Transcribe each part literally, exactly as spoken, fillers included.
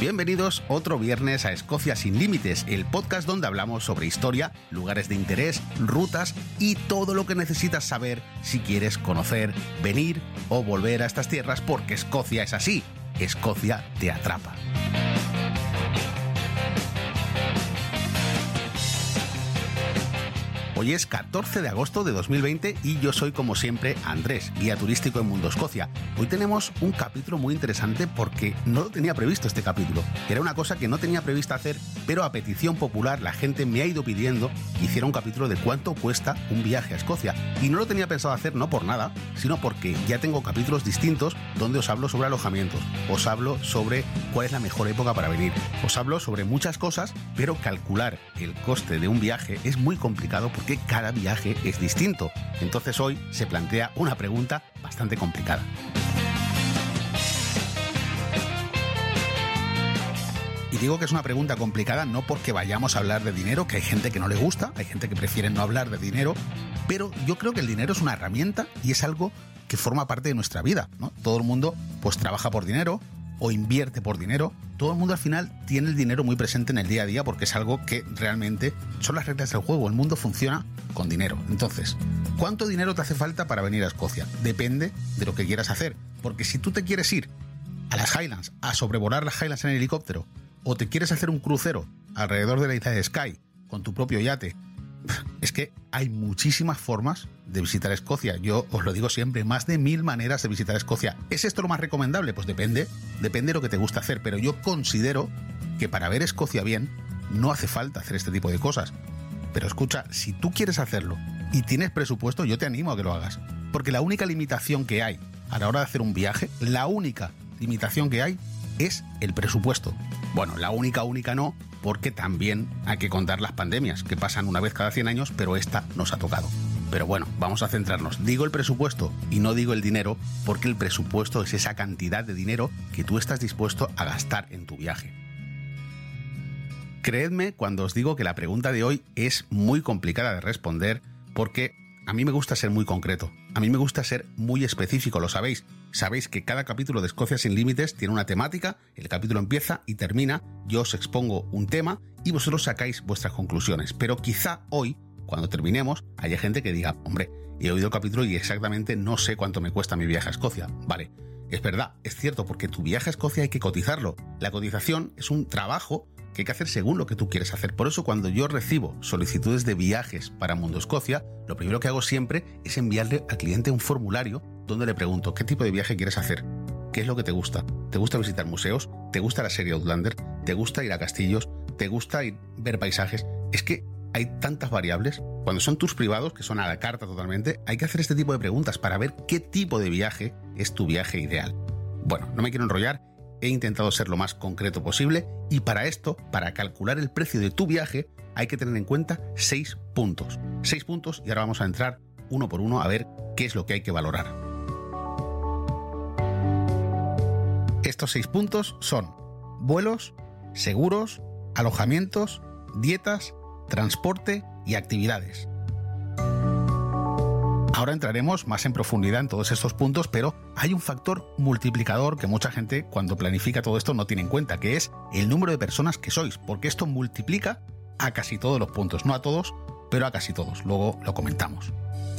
Bienvenidos otro viernes a Escocia sin Límites, el podcast donde hablamos sobre historia, lugares de interés, rutas y todo lo que necesitas saber si quieres conocer, venir o volver a estas tierras, porque Escocia es así, Escocia te atrapa. Hoy es catorce de agosto de dos mil veinte y yo soy, como siempre, Andrés, guía turístico en Mundo Escocia. Hoy tenemos un capítulo muy interesante porque no lo tenía previsto este capítulo. Era una cosa que no tenía prevista hacer, pero a petición popular la gente me ha ido pidiendo que hiciera un capítulo de cuánto cuesta un viaje a Escocia. Y no lo tenía pensado hacer no por nada, sino porque ya tengo capítulos distintos donde os hablo sobre alojamientos, os hablo sobre cuál es la mejor época para venir, os hablo sobre muchas cosas, pero calcular el coste de un viaje es muy complicado porque cada viaje es distinto. Entonces hoy se plantea una pregunta bastante complicada. Y digo que es una pregunta complicada no porque vayamos a hablar de dinero, que hay gente que no le gusta, hay gente que prefiere no hablar de dinero, pero yo creo que el dinero es una herramienta y es algo que forma parte de nuestra vida, ¿no? Todo el mundo pues trabaja por dinero o invierte por dinero. Todo el mundo al final tiene el dinero muy presente en el día a día porque es algo que realmente son las reglas del juego. El mundo funciona con dinero. Entonces, ¿cuánto dinero te hace falta para venir a Escocia? Depende de lo que quieras hacer. Porque si tú te quieres ir a las Highlands, a sobrevolar las Highlands en helicóptero, o te quieres hacer un crucero alrededor de la isla de Skye con tu propio yate, es que hay muchísimas formas de visitar Escocia. Yo os lo digo siempre, más de mil maneras de visitar Escocia. ¿Es esto lo más recomendable? Pues depende, depende de lo que te gusta hacer, pero yo considero que para ver Escocia bien no hace falta hacer este tipo de cosas. Pero escucha, si tú quieres hacerlo y tienes presupuesto, yo te animo a que lo hagas. Porque la única limitación que hay a la hora de hacer un viaje, la única limitación que hay es el presupuesto. Bueno, la única, única no, porque también hay que contar las pandemias, que pasan una vez cada cien años, pero esta nos ha tocado. Pero bueno, vamos a centrarnos. Digo el presupuesto y no digo el dinero, porque el presupuesto es esa cantidad de dinero que tú estás dispuesto a gastar en tu viaje. Creedme cuando os digo que la pregunta de hoy es muy complicada de responder, porque a mí me gusta ser muy concreto, a mí me gusta ser muy específico, lo sabéis. Sabéis que cada capítulo de Escocia sin Límites tiene una temática, el capítulo empieza y termina, yo os expongo un tema y vosotros sacáis vuestras conclusiones. Pero quizá hoy, cuando terminemos, haya gente que diga, hombre, he oído el capítulo y exactamente no sé cuánto me cuesta mi viaje a Escocia. Vale, es verdad, es cierto, porque tu viaje a Escocia hay que cotizarlo. La cotización es un trabajo que hay que hacer según lo que tú quieres hacer. Por eso cuando yo recibo solicitudes de viajes para Mundo Escocia, lo primero que hago siempre es enviarle al cliente un formulario donde le pregunto qué tipo de viaje quieres hacer, qué es lo que te gusta. ¿Te gusta visitar museos? ¿Te gusta la serie Outlander? ¿Te gusta ir a castillos? ¿Te gusta ir ver paisajes? Es que hay tantas variables. Cuando son tours privados, que son a la carta totalmente, hay que hacer este tipo de preguntas para ver qué tipo de viaje es tu viaje ideal. Bueno, no me quiero enrollar. He intentado ser lo más concreto posible y para esto, para calcular el precio de tu viaje, hay que tener en cuenta seis puntos. Seis puntos y ahora vamos a entrar uno por uno a ver qué es lo que hay que valorar. Estos seis puntos son vuelos, seguros, alojamientos, dietas, transporte y actividades. Ahora entraremos más en profundidad en todos estos puntos, pero hay un factor multiplicador que mucha gente cuando planifica todo esto no tiene en cuenta, que es el número de personas que sois, porque esto multiplica a casi todos los puntos, no a todos, pero a casi todos. Luego lo comentamos.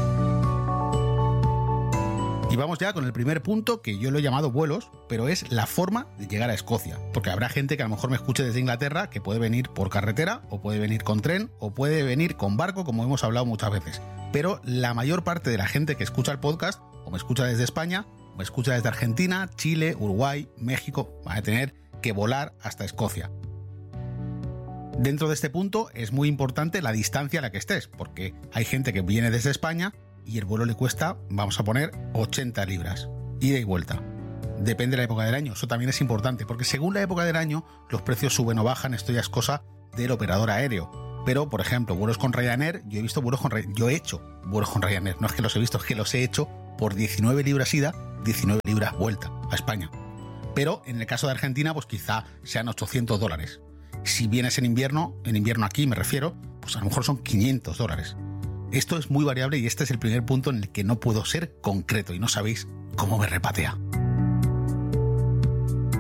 Y vamos ya con el primer punto, que yo lo he llamado vuelos, pero es la forma de llegar a Escocia. Porque habrá gente que a lo mejor me escuche desde Inglaterra que puede venir por carretera, o puede venir con tren, o puede venir con barco, como hemos hablado muchas veces. Pero la mayor parte de la gente que escucha el podcast, o me escucha desde España, o me escucha desde Argentina, Chile, Uruguay, México, va a tener que volar hasta Escocia. Dentro de este punto es muy importante la distancia a la que estés, porque hay gente que viene desde España y el vuelo le cuesta, vamos a poner, ochenta libras, ida y vuelta. Depende de la época del año, eso también es importante, porque según la época del año los precios suben o bajan, esto ya es cosa del operador aéreo. Pero, por ejemplo, vuelos con Ryanair, yo he visto vuelos con Ryanair, yo he hecho vuelos con Ryanair, no es que los he visto, es que los he hecho por diecinueve libras ida, diecinueve libras vuelta a España. Pero en el caso de Argentina, pues quizá sean ochocientos dólares. Si vienes en invierno, en invierno aquí me refiero, pues a lo mejor son quinientos dólares. Esto es muy variable y este es el primer punto en el que no puedo ser concreto y no sabéis cómo me repatea.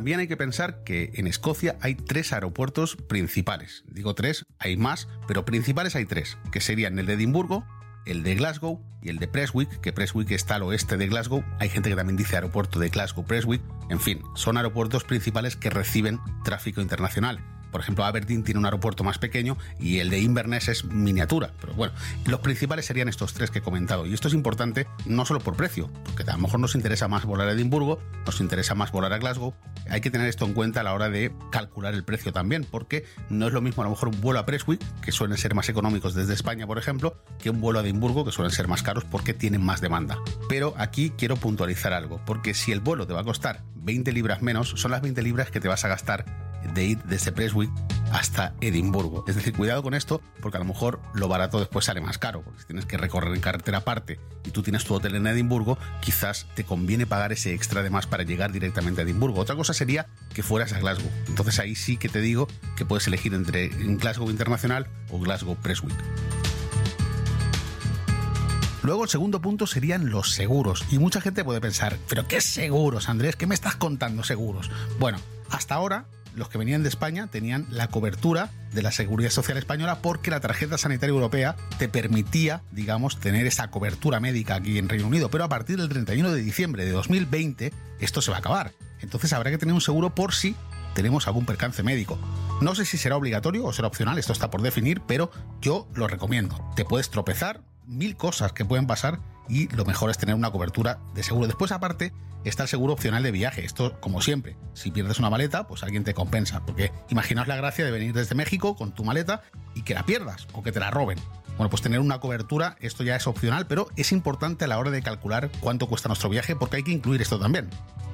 También hay que pensar que en Escocia hay tres aeropuertos principales. Digo tres, hay más, pero principales hay tres, que serían el de Edimburgo, el de Glasgow y el de Prestwick, que Prestwick está al oeste de Glasgow. Hay gente que también dice aeropuerto de Glasgow-Prestwick. En fin, son aeropuertos principales que reciben tráfico internacional. Por ejemplo, Aberdeen tiene un aeropuerto más pequeño y el de Inverness es miniatura. Pero bueno, los principales serían estos tres que he comentado. Y esto es importante no solo por precio, porque a lo mejor nos interesa más volar a Edimburgo, nos interesa más volar a Glasgow. Hay que tener esto en cuenta a la hora de calcular el precio también, porque no es lo mismo a lo mejor un vuelo a Prestwick, que suelen ser más económicos desde España, por ejemplo, que un vuelo a Edimburgo, que suelen ser más caros porque tienen más demanda. Pero aquí quiero puntualizar algo, porque si el vuelo te va a costar veinte libras menos, son las veinte libras que te vas a gastar de ir desde Prestwick hasta Edimburgo. Es decir, cuidado con esto, porque a lo mejor lo barato después sale más caro, porque si tienes que recorrer en carretera aparte y tú tienes tu hotel en Edimburgo, quizás te conviene pagar ese extra de más para llegar directamente a Edimburgo. Otra cosa sería que fueras a Glasgow. Entonces ahí sí que te digo que puedes elegir entre Glasgow Internacional o Glasgow Prestwick. Luego el segundo punto serían los seguros. Y mucha gente puede pensar, ¿pero qué seguros, Andrés? ¿Qué me estás contando seguros? Bueno, hasta ahora los que venían de España tenían la cobertura de la Seguridad Social Española porque la tarjeta sanitaria europea te permitía, digamos, tener esa cobertura médica aquí en Reino Unido. Pero a partir del treinta y uno de diciembre de dos mil veinte esto se va a acabar. Entonces habrá que tener un seguro por si tenemos algún percance médico. No sé si será obligatorio o será opcional, esto está por definir, pero yo lo recomiendo. Te puedes tropezar, mil cosas que pueden pasar y lo mejor es tener una cobertura de seguro. Después, aparte, está el seguro opcional de viaje. Esto, como siempre, si pierdes una maleta, pues alguien te compensa, porque imaginaos la gracia de venir desde México con tu maleta y que la pierdas o que te la roben. Bueno, pues tener una cobertura, esto ya es opcional, pero es importante a la hora de calcular cuánto cuesta nuestro viaje, porque hay que incluir esto también.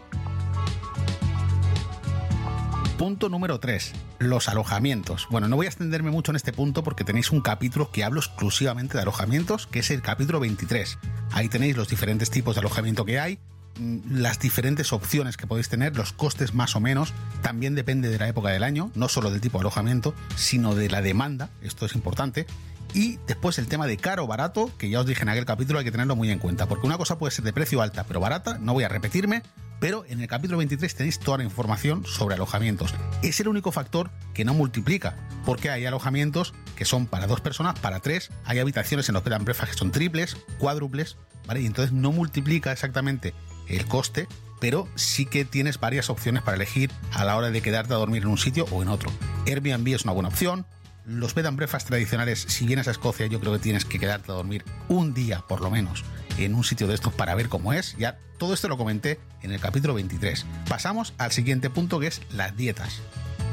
Punto número tres, los alojamientos. Bueno, no voy a extenderme mucho en este punto porque tenéis un capítulo que hablo exclusivamente de alojamientos, que es el capítulo veintitrés. Ahí tenéis los diferentes tipos de alojamiento que hay, las diferentes opciones que podéis tener, los costes más o menos. También depende de la época del año, no solo del tipo de alojamiento, sino de la demanda. Esto es importante. Y después el tema de caro o barato, que ya os dije en aquel capítulo, hay que tenerlo muy en cuenta, porque una cosa puede ser de precio alta pero barata, no voy a repetirme, pero en el capítulo veintitrés tenéis toda la información sobre alojamientos. Es el único factor que no multiplica, porque hay alojamientos que son para dos personas, para tres, hay habitaciones en los bed and breakfast que son triples, cuádruples, ¿vale? Y entonces no multiplica exactamente el coste, pero sí que tienes varias opciones para elegir a la hora de quedarte a dormir en un sitio o en otro. Airbnb es una buena opción. Los bed and breakfast tradicionales, si vienes a Escocia, yo creo que tienes que quedarte a dormir un día, por lo menos, en un sitio de estos para ver cómo es. Ya todo esto lo comenté en el capítulo veintitrés. Pasamos al siguiente punto, que es las dietas.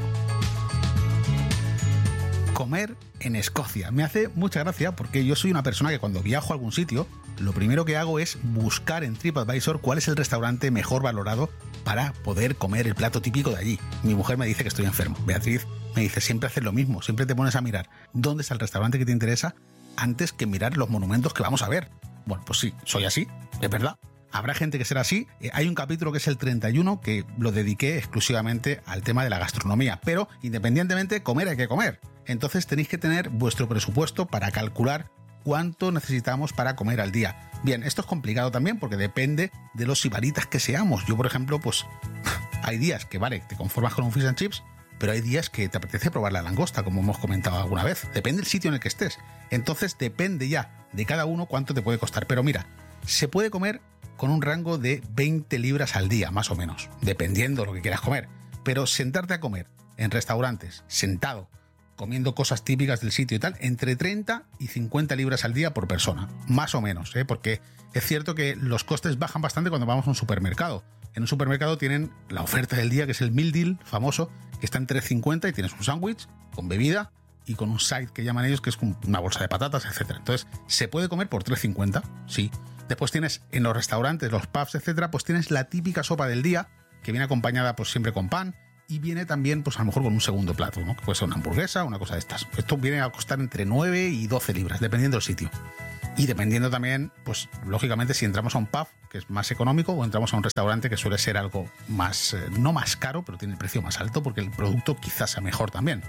Comer en Escocia. Me hace mucha gracia porque yo soy una persona que cuando viajo a algún sitio, lo primero que hago es buscar en TripAdvisor cuál es el restaurante mejor valorado para poder comer el plato típico de allí. Mi mujer me dice que estoy enfermo. Beatriz me dice, siempre haces lo mismo, siempre te pones a mirar dónde está el restaurante que te interesa antes que mirar los monumentos que vamos a ver. Bueno, pues sí, soy así, es verdad. Habrá gente que será así. Eh, hay un capítulo que es el treinta y uno que lo dediqué exclusivamente al tema de la gastronomía, pero independientemente, comer hay que comer. Entonces tenéis que tener vuestro presupuesto para calcular cuánto necesitamos para comer al día. Bien, esto es complicado también porque depende de los sibaritas que seamos. Yo, por ejemplo, pues hay días que, vale, te conformas con un fish and chips, pero hay días que te apetece probar la langosta, como hemos comentado alguna vez. Depende del sitio en el que estés. Entonces depende ya de cada uno cuánto te puede costar. Pero mira, se puede comer con un rango de veinte libras al día, más o menos, dependiendo de lo que quieras comer. Pero sentarte a comer en restaurantes, sentado, comiendo cosas típicas del sitio y tal, entre treinta y cincuenta libras al día por persona, más o menos, ¿eh? Porque es cierto que los costes bajan bastante cuando vamos a un supermercado. En un supermercado tienen la oferta del día, que es el meal deal famoso, que está en tres cincuenta y tienes un sándwich con bebida y con un side que llaman ellos, que es una bolsa de patatas, etcétera. Entonces, ¿se puede comer por tres cincuenta? Sí. Después tienes en los restaurantes, los pubs, etcétera, pues tienes la típica sopa del día, que viene acompañada pues siempre con pan, y viene también, pues a lo mejor con un segundo plato, ¿no? Que puede ser una hamburguesa o una cosa de estas. Esto viene a costar entre nueve y doce libras, dependiendo del sitio. Y dependiendo también, pues lógicamente, si entramos a un pub, que es más económico, o entramos a un restaurante que suele ser algo más, eh, no más caro, pero tiene el precio más alto, porque el producto quizás sea mejor también.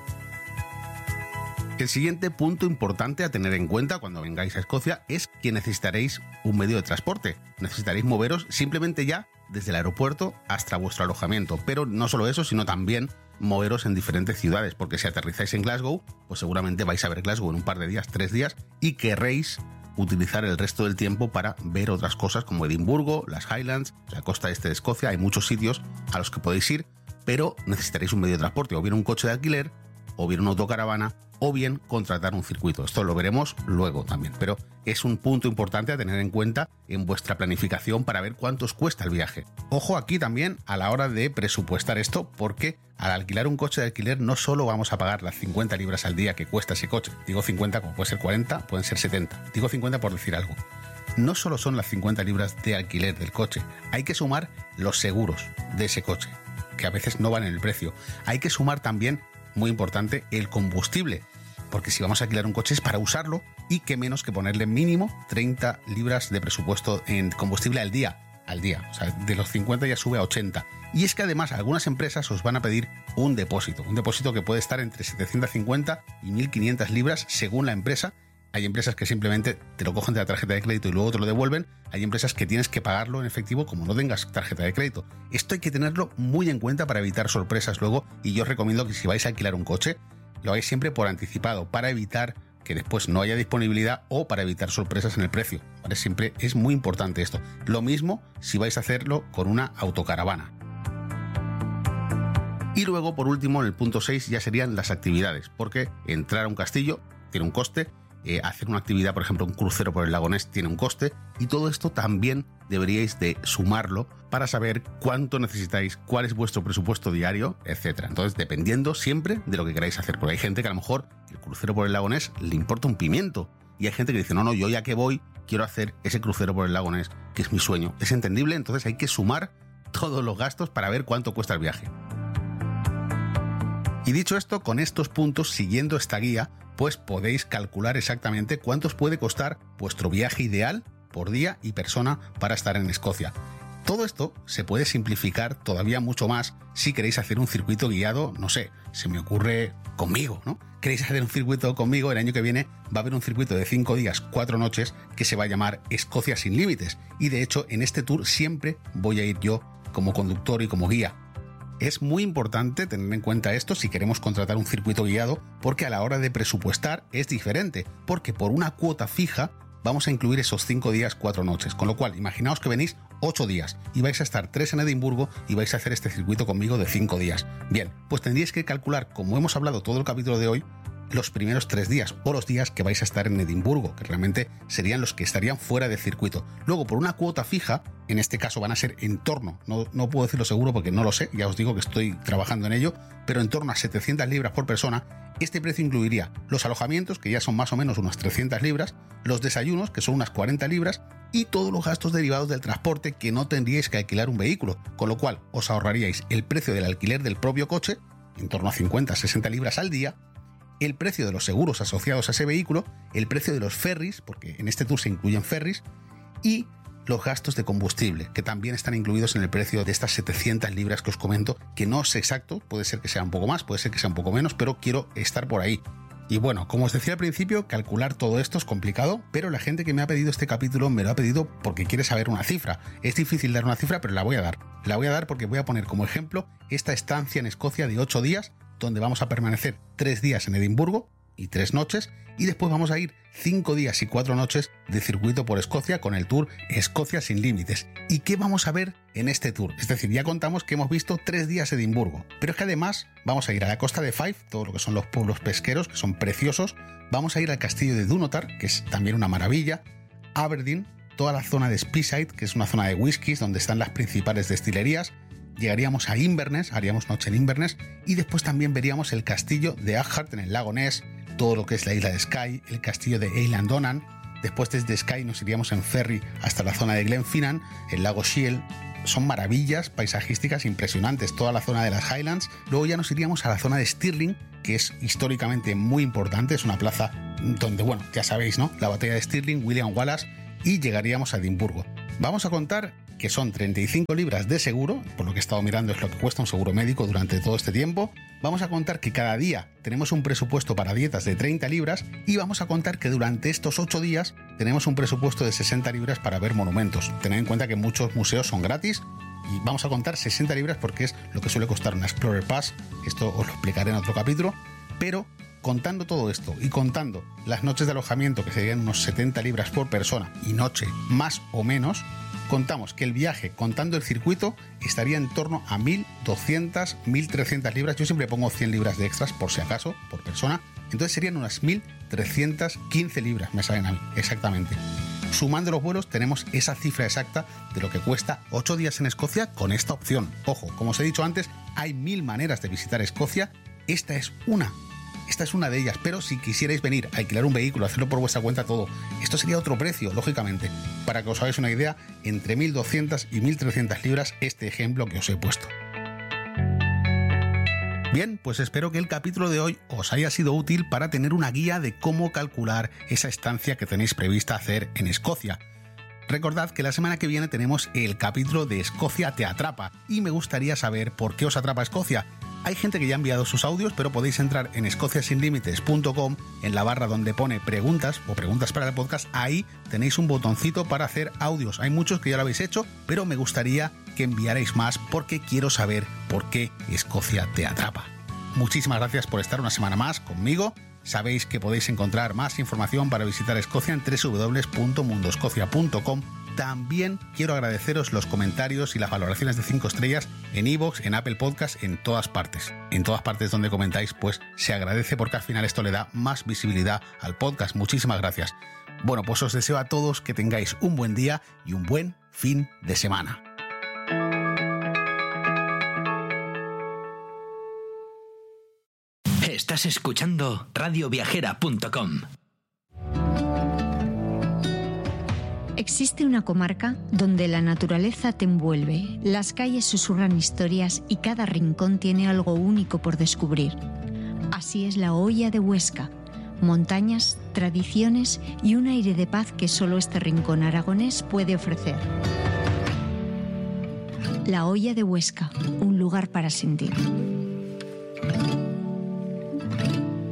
El siguiente punto importante a tener en cuenta cuando vengáis a Escocia es que necesitaréis un medio de transporte. Necesitaréis moveros simplemente ya desde el aeropuerto hasta vuestro alojamiento. Pero no solo eso, sino también moveros en diferentes ciudades, porque si aterrizáis en Glasgow, pues seguramente vais a ver Glasgow en un par de días, tres días, y querréis utilizar el resto del tiempo para ver otras cosas como Edimburgo, las Highlands, la costa este de Escocia. Hay muchos sitios a los que podéis ir, pero necesitaréis un medio de transporte, o bien un coche de alquiler, o bien una autocaravana, o bien contratar un circuito. Esto lo veremos luego también, pero es un punto importante a tener en cuenta en vuestra planificación para ver cuánto os cuesta el viaje. Ojo aquí también a la hora de presupuestar esto, porque al alquilar un coche de alquiler no solo vamos a pagar las cincuenta libras al día que cuesta ese coche. Digo cincuenta, como puede ser cuarenta, pueden ser setenta. Digo cincuenta por decir algo. No solo son las cincuenta libras de alquiler del coche, hay que sumar los seguros de ese coche, que a veces no van en el precio. Hay que sumar también, muy importante, el combustible, porque si vamos a alquilar un coche es para usarlo, y qué menos que ponerle mínimo treinta libras de presupuesto en combustible al día, al día, o sea, de los cincuenta ya sube a ochenta. Y es que además algunas empresas os van a pedir un depósito, un depósito que puede estar entre setecientas cincuenta y mil quinientas libras según la empresa. Hay empresas que simplemente te lo cogen de la tarjeta de crédito y luego te lo devuelven. Hay empresas que tienes que pagarlo en efectivo como no tengas tarjeta de crédito. Esto hay que tenerlo muy en cuenta para evitar sorpresas luego, y yo os recomiendo que si vais a alquilar un coche, lo hagáis siempre por anticipado, para evitar que después no haya disponibilidad o para evitar sorpresas en el precio, ¿vale? Siempre es muy importante esto. Lo mismo si vais a hacerlo con una autocaravana. Y luego, por último, en el punto seis ya serían las actividades, porque entrar a un castillo tiene un coste, eh, hacer una actividad, por ejemplo, un crucero por el lago Ness tiene un coste, y todo esto también deberíais de sumarlo para saber cuánto necesitáis, cuál es vuestro presupuesto diario, etcétera. Entonces, dependiendo siempre de lo que queráis hacer, porque hay gente que a lo mejor el crucero por el lago Ness le importa un pimiento, y hay gente que dice, no, no, yo ya que voy, quiero hacer ese crucero por el lago Ness, que es mi sueño. Es entendible, entonces hay que sumar todos los gastos para ver cuánto cuesta el viaje. Y dicho esto, con estos puntos, siguiendo esta guía, pues podéis calcular exactamente cuánto os puede costar vuestro viaje ideal por día y persona para estar en Escocia. Todo esto se puede simplificar todavía mucho más si queréis hacer un circuito guiado, no sé, se me ocurre conmigo, ¿no? Queréis hacer un circuito conmigo, el año que viene va a haber un circuito de cinco días, cuatro noches, que se va a llamar Escocia sin límites. Y de hecho, en este tour siempre voy a ir yo como conductor y como guía. Es muy importante tener en cuenta esto si queremos contratar un circuito guiado, porque a la hora de presupuestar es diferente, porque por una cuota fija vamos a incluir esos cinco días, cuatro noches, con lo cual imaginaos que venís ocho días y vais a estar tres en Edimburgo y vais a hacer este circuito conmigo de cinco días. Bien, pues tendríais que calcular, como hemos hablado todo el capítulo de hoy, los primeros tres días o los días que vais a estar en Edimburgo, que realmente serían los que estarían fuera del circuito. Luego, por una cuota fija, en este caso van a ser en torno, no, no puedo decirlo seguro porque no lo sé, ya os digo que estoy trabajando en ello, pero en torno a setecientas libras por persona. Este precio incluiría los alojamientos, que ya son más o menos unas trescientas libras, los desayunos, que son unas cuarenta libras, y todos los gastos derivados del transporte, que no tendríais que alquilar un vehículo, con lo cual os ahorraríais el precio del alquiler del propio coche, en torno a cincuenta a sesenta libras al día, el precio de los seguros asociados a ese vehículo, el precio de los ferries, porque en este tour se incluyen ferries, y los gastos de combustible, que también están incluidos en el precio de estas setecientas libras que os comento, que no sé exacto, puede ser que sea un poco más, puede ser que sea un poco menos, pero quiero estar por ahí. Y bueno, como os decía al principio, calcular todo esto es complicado, pero la gente que me ha pedido este capítulo me lo ha pedido porque quiere saber una cifra. Es difícil dar una cifra, pero la voy a dar. La voy a dar porque voy a poner como ejemplo esta estancia en Escocia de ocho días, donde vamos a permanecer tres días en Edimburgo y tres noches, y después vamos a ir cinco días y cuatro noches de circuito por Escocia con el tour Escocia sin límites. ¿Y qué vamos a ver en este tour? Es decir, ya contamos que hemos visto tres días Edimburgo, pero es que además vamos a ir a la costa de Fife, todo lo que son los pueblos pesqueros, que son preciosos, vamos a ir al castillo de Dunotar, que es también una maravilla, Aberdeen, toda la zona de Speyside, que es una zona de whiskies donde están las principales destilerías, llegaríamos a Inverness, haríamos noche en Inverness, y después también veríamos el castillo de Aghart en el lago Ness, todo lo que es la isla de Skye, el castillo de Eilean Donan. Después desde Skye nos iríamos en ferry hasta la zona de Glenfinnan, el lago Shiel. Son maravillas paisajísticas impresionantes, toda la zona de las Highlands. Luego ya nos iríamos a la zona de Stirling, que es históricamente muy importante, es una plaza donde, bueno, ya sabéis, ¿no? La batalla de Stirling, William Wallace, y llegaríamos a Edimburgo. Vamos a contar que son treinta y cinco libras de seguro, por lo que he estado mirando es lo que cuesta un seguro médico durante todo este tiempo. Vamos a contar que cada día tenemos un presupuesto para dietas de treinta libras y vamos a contar que durante estos ocho días tenemos un presupuesto de sesenta libras para ver monumentos. Tened en cuenta que muchos museos son gratis y vamos a contar sesenta libras porque es lo que suele costar una Explorer Pass. Esto os lo explicaré en otro capítulo, pero contando todo esto y contando las noches de alojamiento, que serían unos setenta libras por persona y noche más o menos, contamos que el viaje, contando el circuito, estaría en torno a mil doscientas, mil trescientas libras. Yo siempre pongo cien libras de extras por si acaso, por persona. Entonces serían unas mil trescientas quince libras, me salen a mí, exactamente. Sumando los vuelos tenemos esa cifra exacta de lo que cuesta ocho días en Escocia con esta opción. Ojo, como os he dicho antes, hay mil maneras de visitar Escocia. Esta es una. Esta es una de ellas, pero si quisierais venir a alquilar un vehículo, hacerlo por vuestra cuenta todo, esto sería otro precio, lógicamente. Para que os hagáis una idea, entre mil doscientas y mil trescientas libras este ejemplo que os he puesto. Bien, pues espero que el capítulo de hoy os haya sido útil para tener una guía de cómo calcular esa estancia que tenéis prevista hacer en Escocia. Recordad que la semana que viene tenemos el capítulo de Escocia te atrapa y me gustaría saber por qué os atrapa Escocia. Hay gente que ya ha enviado sus audios, pero podéis entrar en escocia sin límites punto com, en la barra donde pone preguntas o preguntas para el podcast. Ahí tenéis un botoncito para hacer audios. Hay muchos que ya lo habéis hecho, pero me gustaría que enviarais más porque quiero saber por qué Escocia te atrapa. Muchísimas gracias por estar una semana más conmigo. Sabéis que podéis encontrar más información para visitar Escocia en doble u doble u doble u punto mundo escocia punto com. También quiero agradeceros los comentarios y las valoraciones de cinco estrellas en iVoox, en Apple Podcast, en todas partes. En todas partes donde comentáis, pues se agradece porque al final esto le da más visibilidad al podcast. Muchísimas gracias. Bueno, pues os deseo a todos que tengáis un buen día y un buen fin de semana. Estás escuchando radio viajera punto com. Existe una comarca donde la naturaleza te envuelve, las calles susurran historias y cada rincón tiene algo único por descubrir. Así es la Hoya de Huesca, montañas, tradiciones y un aire de paz que solo este rincón aragonés puede ofrecer. La Hoya de Huesca, un lugar para sentir.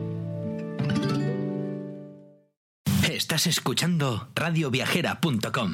Estás escuchando radio viajera punto com.